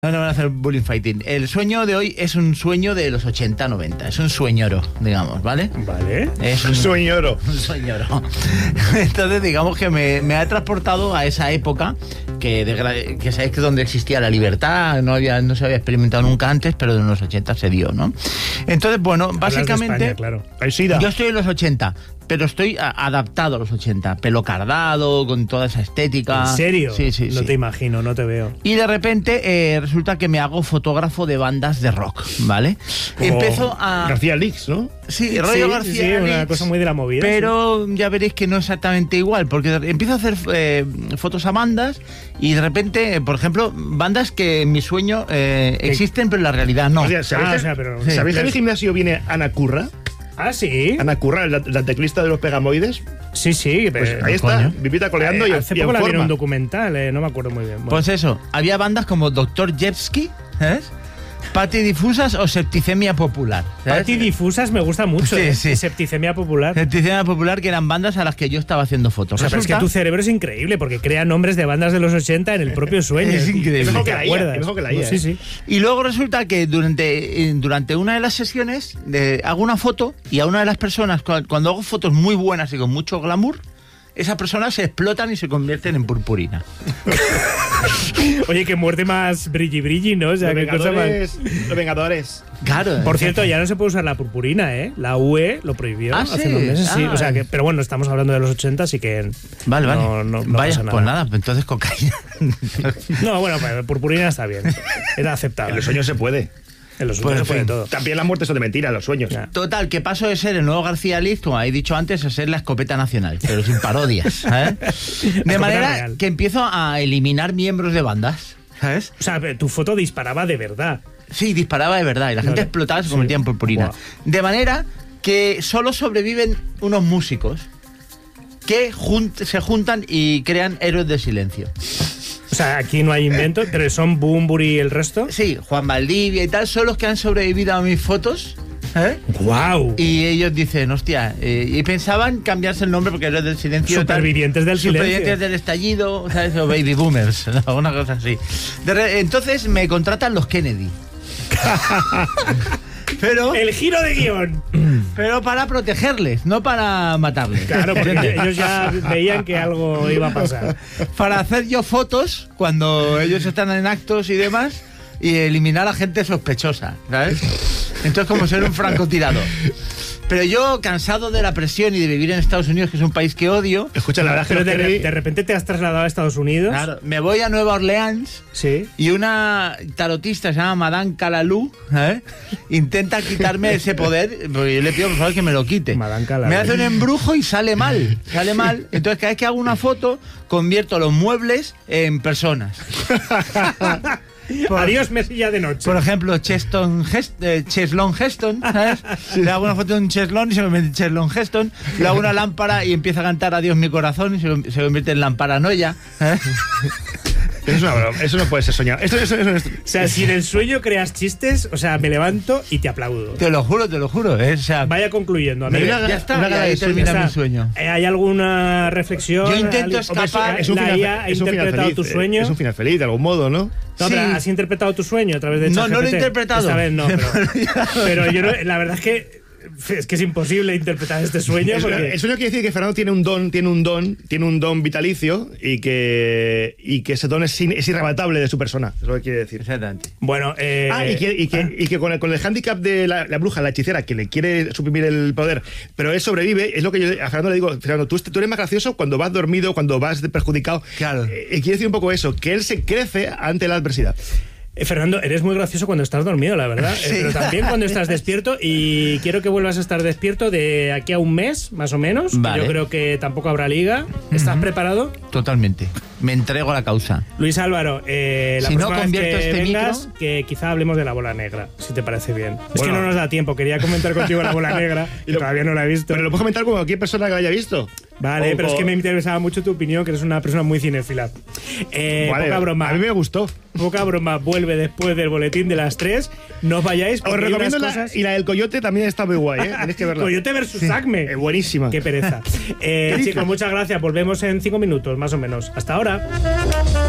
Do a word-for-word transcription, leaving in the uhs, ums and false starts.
No, no van a hacer bullying fighting. El sueño de hoy es un sueño de los ochenta noventa. Es un sueñoro, digamos, ¿vale? Vale. Es un sueñoro. Un sueñoro. Entonces, digamos que me, me ha transportado a esa época que, de, que sabéis que donde existía la libertad, no había no se había experimentado nunca antes, pero en los ochenta se dio, ¿no? Entonces, bueno, Hablas básicamente... de España, claro. Hay SIDA. Yo estoy en los ochenta, pero estoy a, adaptado a los ochenta. Pelo cardado, con toda esa estética. ¿En serio? Sí, sí, No sí. te imagino, no te veo. Y de repente eh, resulta que me hago fotógrafo de bandas de rock, ¿vale? Como Empiezo a... García Lix, ¿no? Sí, rollo sí, García sí, Lix, una cosa muy de la movida. pero sí. Ya veréis que no es exactamente igual, porque empiezo a hacer eh, fotos a bandas y de repente, por ejemplo, bandas que en mi sueño eh, existen, pero en la realidad no. O sea, ¿sabéis, ah, o sea, pero, sí. ¿sabéis que en el gimnasio viene Ana Curra? Ah, sí. Ana Curra, la, la teclista de los Pegamoides. Sí, sí. Pues eh, ahí está, coño. vivita coleando eh, y hace y poco en la vieron forma. un documental, eh, no me acuerdo muy bien. Bueno. Pues eso, había bandas como doctor Jepsky, ¿sabes? Patidifusas o septicemia popular. Patidifusas me gusta mucho. Sí, eh. sí. Septicemia popular. Septicemia popular, que eran bandas a las que yo estaba haciendo fotos. O sea, pero es que tu cerebro es increíble porque crea nombres de bandas de los ochenta en el propio sueño. Es increíble. Es mejor que que la I A, es mejor que la I A. Sí, sí. Y luego resulta que durante, durante una de las sesiones eh, hago una foto y a una de las personas, cuando hago fotos muy buenas y con mucho glamour, esas personas se explotan y se convierten en purpurina. Oye, qué muerte más brilli brilli, ¿no? O sea, los, qué cosa vengadores, más... los Vengadores. Claro. Por cierto, ya no se puede usar la purpurina, ¿eh? La U E lo prohibió ¿Ah, hace sí? unos meses, sí. Ah. O sea, que, pero bueno, estamos hablando de los ochenta, así que... Vale, vale. No, no, no Vaya, pasa nada. pues nada, entonces cocaína. No, bueno, pues purpurina está bien. Era aceptable. En los sueños se puede. En los Pues, sueños se puede en fin. todo. También las muertes son de mentira, los sueños. Ya. Total, que paso de ser el nuevo García Lix, como he dicho antes, a ser la escopeta nacional, pero sin parodias, ¿sabes? De manera real. que empiezo a eliminar miembros de bandas, ¿sabes? O sea, tu foto disparaba de verdad. Sí, disparaba de verdad y la gente Vale. explotaba y se Sí. convertía en purpurina. Buah. De manera que solo sobreviven unos músicos que junt- se juntan y crean héroes del silencio. O sea, aquí no hay invento, pero son Bumburi y el resto. Sí, Juan Valdivia y tal son los que han sobrevivido a mis fotos. ¿Eh? ¡Guau! Y ellos dicen, hostia, eh, y pensaban cambiarse el nombre porque héroes del silencio. tal, Supervivientes del silencio. Supervivientes del estallido, ¿sabes? O baby boomers, ¿no? Una cosa así. De re- entonces me contratan los Kennedy. Pero, El giro de guión. pero para protegerles, no para matarles. Claro, porque ellos ya veían que algo iba a pasar. Para hacer yo fotos cuando ellos están en actos y demás y eliminar a gente sospechosa, ¿sabes? Entonces, como ser un francotirador. Pero yo, cansado de la presión y de vivir en Estados Unidos, que es un país que odio, Escucha, la verdad es que Pero los de, Kennedy- re- de repente te has trasladado a Estados Unidos. claro, me voy a Nueva Orleans Sí. y una tarotista se llama Madame Calalú, ¿eh? Intenta quitarme ese poder, porque yo le pido por favor que me lo quite. Madame Calalú. Me hace un embrujo y sale mal, sale mal. Entonces cada vez que hago una foto, convierto los muebles en personas. Por- Adiós, mesilla de noche. Por ejemplo, Cheston Hest- eh, Cheslon Heston, ¿sabes? Le hago una foto de un Cheslon y se convierte en Cheslon Heston. Le hago una lámpara y empieza a cantar Adiós mi corazón y se, se convierte en Lamparanoia. ¿eh? Eso es una broma, eso no puede ser soñado. Esto, eso, eso, esto- O sea, si en el sueño creas chistes, o sea, me levanto y te aplaudo. Te lo juro, te lo juro. ¿eh? O sea, Vaya concluyendo, me- amigo. ya está, una y gala ahí de sueño. termina Ya mi está. sueño. Eh, ¿Hay alguna reflexión? Yo intento ¿Al- escapar. es un la final, I A ha es un final interpretado feliz, tu eh, sueño. Es un final feliz, de algún modo, ¿no? No, pero Sí. ¿has interpretado tu sueño a través de No, no lo he ChatGPT? interpretado. Esta vez no, pero, pero yo no- la verdad es que es que es imposible interpretar este sueño Es- porque... El sueño quiere decir que Fernando tiene un don, tiene un don, tiene un don vitalicio y que, y que ese don es, in- es irrebatable de su persona. Eso es lo que quiere decir. Exactamente. Bueno, eh, Ah, y que, y que, ah, y que con, el, con el hándicap de la, la bruja, la hechicera, que le quiere suprimir el poder, pero él sobrevive, es lo que yo a Fernando le digo, Fernando, tú, tú eres más gracioso cuando vas dormido, cuando vas perjudicado. Claro. Eh, quiere decir un poco eso, que él se crece ante la adversidad. Eh, Fernando, eres muy gracioso cuando estás dormido, la verdad. Eh, Sí. pero también cuando estás despierto. Y quiero que vuelvas a estar despierto de aquí a un mes, más o menos. Vale. Yo creo que tampoco habrá liga. ¿Estás preparado? Totalmente. Me entrego a la causa. Luis Álvaro, eh, la Si no próxima vez convierto que este vengas, micro- que quizá hablemos de la bola negra, si te parece bien. Es que Bueno. no nos da tiempo. Quería comentar contigo la bola negra y lo- todavía no la he visto. Pero lo puedo comentar como cualquier persona que la haya visto. Vale, O- pero es o- que me interesaba mucho tu opinión, que eres una persona muy cinéfila. Eh, Vale, poca broma. a mí me gustó. Poca broma vuelve después del boletín de las tres. No os vayáis. Os porque hay recomiendo unas la, cosas... y la del coyote también está muy guay, ¿eh? Tenéis que verla. Coyote versus Acme. Eh, buenísima. Qué pereza. Eh, chicos, muchas gracias. Volvemos en cinco minutos, más o menos. Hasta ahora.